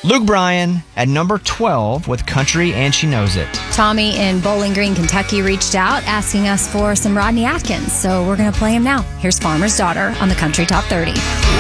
Luke Bryan at number 12 with Country and She Knows It. Tommy in Bowling Green, Kentucky reached out asking us for some Rodney Atkins, so we're going to play him now. Here's Farmer's Daughter on the Country Top 30.